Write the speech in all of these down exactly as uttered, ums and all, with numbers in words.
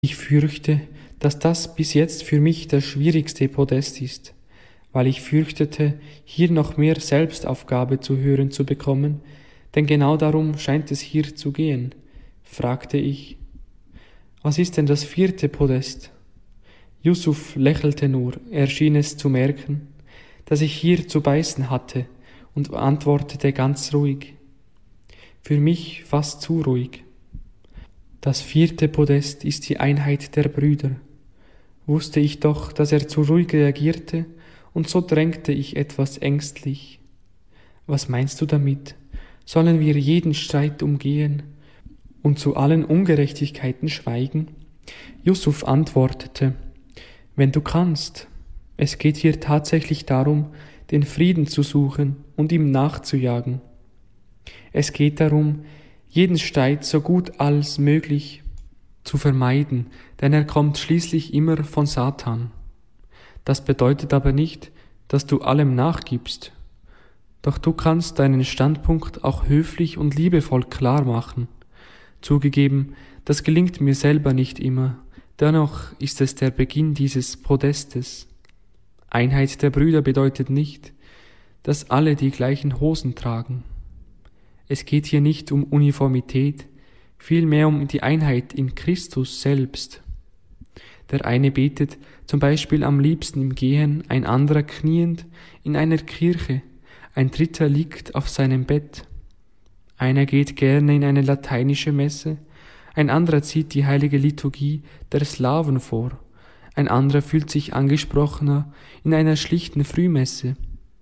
Ich fürchte, dass das bis jetzt für mich das schwierigste Podest ist, weil ich fürchtete, hier noch mehr Selbstaufgabe zu hören zu bekommen, denn genau darum scheint es hier zu gehen, fragte ich. Was ist denn das vierte Podest? Yusuf lächelte nur, er schien es zu merken, dass ich hier zu beißen hatte, und antwortete ganz ruhig. Für mich fast zu ruhig. Das vierte Podest ist die Einheit der Brüder. Wusste ich doch, dass er zu ruhig reagierte, und so drängte ich etwas ängstlich. Was meinst du damit? Sollen wir jeden Streit umgehen und zu allen Ungerechtigkeiten schweigen? Yusuf antwortete, wenn du kannst. Es geht hier tatsächlich darum, den Frieden zu suchen und ihm nachzujagen. Es geht darum, jeden Streit so gut als möglich zu vermeiden, denn er kommt schließlich immer von Satan. Das bedeutet aber nicht, dass du allem nachgibst. Doch du kannst deinen Standpunkt auch höflich und liebevoll klar machen. Zugegeben, das gelingt mir selber nicht immer, dennoch ist es der Beginn dieses Podestes. Einheit der Brüder bedeutet nicht, dass alle die gleichen Hosen tragen. Es geht hier nicht um Uniformität, vielmehr um die Einheit in Christus selbst. Der eine betet zum Beispiel am liebsten im Gehen, ein anderer kniend in einer Kirche, ein dritter liegt auf seinem Bett. Einer geht gerne in eine lateinische Messe, ein anderer zieht die heilige Liturgie der Slawen vor, ein anderer fühlt sich angesprochener in einer schlichten Frühmesse.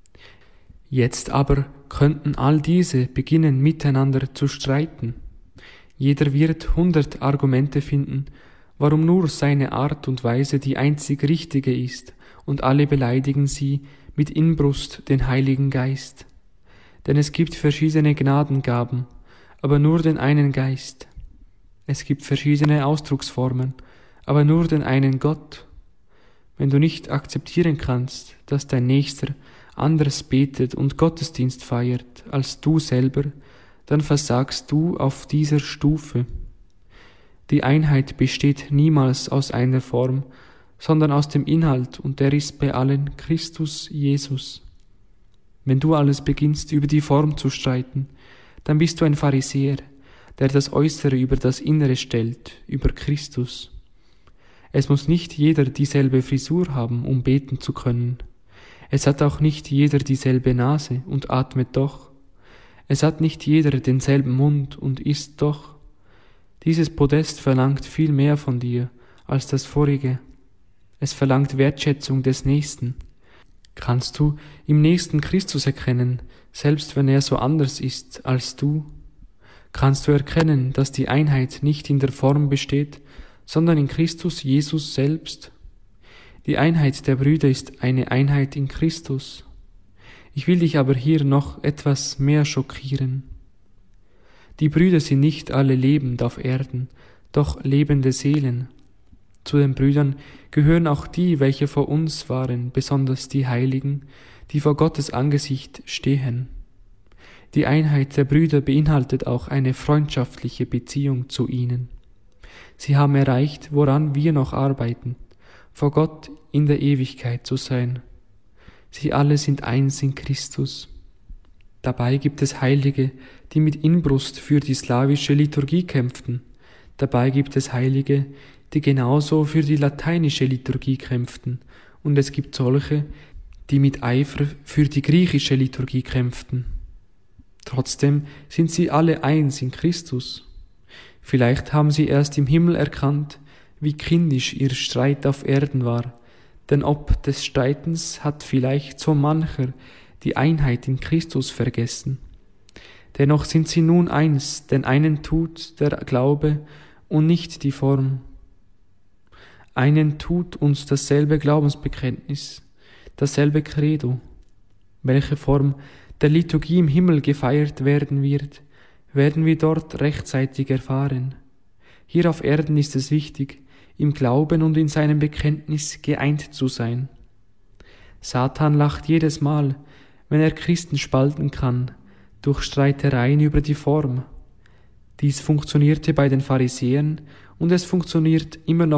Jetzt aber könnten all diese beginnen miteinander zu streiten. Jeder wird hundert Argumente finden, warum nur seine Art und Weise die einzig richtige ist, und alle beleidigen sie mit Inbrunst den Heiligen Geist. Denn es gibt verschiedene Gnadengaben, aber nur den einen Geist. Es gibt verschiedene Ausdrucksformen, aber nur den einen Gott. Wenn du nicht akzeptieren kannst, dass dein Nächster anders betet und Gottesdienst feiert als du selber, dann versagst du auf dieser Stufe. Die Einheit besteht niemals aus einer Form, sondern aus dem Inhalt, und der ist bei allen Christus Jesus. Wenn du alles beginnst, über die Form zu streiten, dann bist du ein Pharisäer, der das Äußere über das Innere stellt, über Christus. Es muss nicht jeder dieselbe Frisur haben, um beten zu können. Es hat auch nicht jeder dieselbe Nase und atmet doch. Es hat nicht jeder denselben Mund und isst doch. Dieses Podest verlangt viel mehr von dir als das vorige. Es verlangt Wertschätzung des Nächsten. Kannst du im Nächsten Christus erkennen, selbst wenn er so anders ist als du? Kannst du erkennen, dass die Einheit nicht in der Form besteht, sondern in Christus Jesus selbst? Die Einheit der Brüder ist eine Einheit in Christus. Ich will dich aber hier noch etwas mehr schockieren. Die Brüder sind nicht alle lebend auf Erden, doch lebende Seelen. Zu den Brüdern gehören auch die, welche vor uns waren, besonders die Heiligen, die vor Gottes Angesicht stehen. Die Einheit der Brüder beinhaltet auch eine freundschaftliche Beziehung zu ihnen. Sie haben erreicht, woran wir noch arbeiten, vor Gott in der Ewigkeit zu sein. Sie alle sind eins in Christus. Dabei gibt es Heilige, die mit Inbrunst für die slawische Liturgie kämpften. Dabei gibt es Heilige, die genauso für die lateinische Liturgie kämpften. Und es gibt solche, die mit Eifer für die griechische Liturgie kämpften. Trotzdem sind sie alle eins in Christus. Vielleicht haben sie erst im Himmel erkannt, wie kindisch ihr Streit auf Erden war, denn ob des Streitens hat vielleicht so mancher die Einheit in Christus vergessen. Dennoch sind sie nun eins, denn einen tut der Glaube und nicht die Form. Einen tut uns dasselbe Glaubensbekenntnis, dasselbe Credo. Welche Form der Liturgie im Himmel gefeiert werden wird, werden wir dort rechtzeitig erfahren. Hier auf Erden ist es wichtig, im Glauben und in seinem Bekenntnis geeint zu sein. Satan lacht jedes Mal, wenn er Christen spalten kann, durch Streitereien über die Form. Dies funktionierte bei den Pharisäern und es funktioniert immer noch